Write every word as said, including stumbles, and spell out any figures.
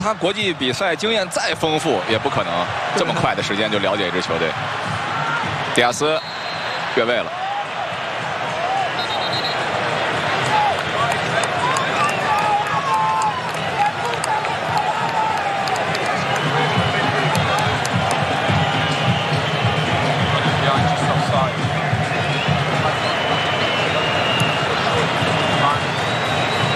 他国际比赛经验再丰富，也不可能这么快的时间就了解一支球队。迪亚斯越位了。